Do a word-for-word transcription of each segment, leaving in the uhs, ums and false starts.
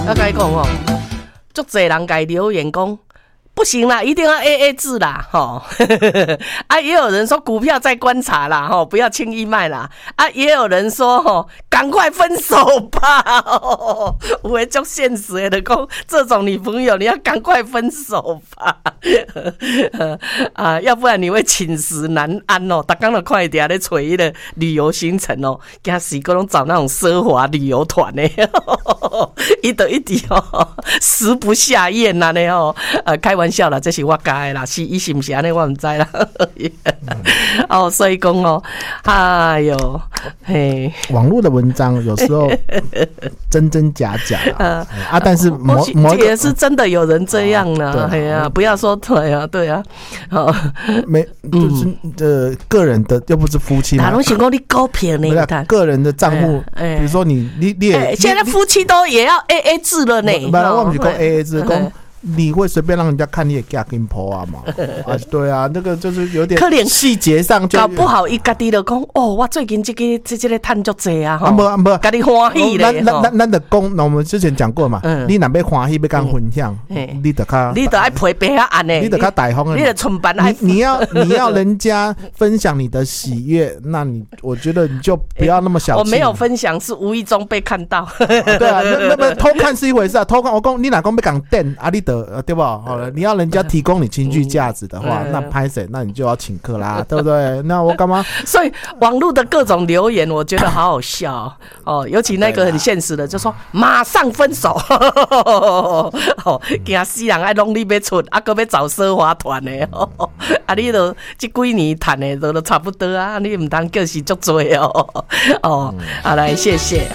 我跟你讲哦，足侪人家留言讲。不行啦，一定要 A A 制啦，吼！啊，也有人说股票再观察啦，吼，不要轻易卖啦。啊，也有人说，吼，赶快分手吧。哦、我也就现实的讲，这种女朋友你要赶快分手吧。啊，要不然你会寝食难安哦。大家都快点在找一个旅游行程哦，惊死个拢找那种奢华旅游团呢，一得一滴哦，食不下咽呐呢哦，呃，开玩。玩笑啦，这是我家的啦，是伊是不是安尼我唔知啦。哦，所以讲哦，哎呦，嘿， 网络的文章有时候真真假假啊，啊，但是某某也是真的有人这样呢，哎呀，不要说对啊，对啊，哦， 没就是呃个人的又不是夫妻嘛， 哪拢想讲你高骗呢？ 个人的账户，比如说你你你也现在夫妻都也要 A A 制了呢， 不然我们就讲 A A 制讲。你会随便让人家看你也嫁给婆啊嘛？啊，对啊，那个就是有点细节上就搞不好伊家己就讲哦，我最近这个这这个赚足济啊， 哈，不不， 家己欢喜咧， 咱咱咱的讲，那我们之前讲过嘛，你若要欢喜要跟分享，你得较， 你得爱陪陪下安呢， 你得较大方， 你得存班爱， 你要你要人家分享你的喜悦，那你我觉得你就不要那么小气。 我没有分享，是无意中被看到。 对啊，那那么偷看是一回事啊，偷看我讲你哪讲要讲电啊，你得。对吧？好了，你要人家提供你情绪价值的话，嗯、那拍谁？那你就要请客啦，对不对？那我干嘛？ 所以网络的各种留言，我觉得好好笑哦。尤其那个很现实的，就说马上分手，哦，惊死人爱弄你要出，啊，搁要找奢华团的，哦、啊，你都这几年谈的都都差不多啊，你唔当叫是足多哦，哦，好来，谢谢。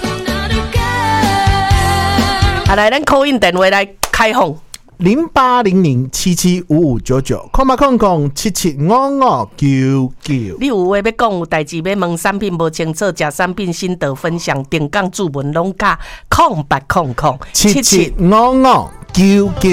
好来，咱 call in 电话来开放。 零八零零七七五五九九，空八空空七七五五九九。 你有话要讲，有代志要问，产品无清楚，食产品心得分享，定岗注文拢加空八空空七七五五九九。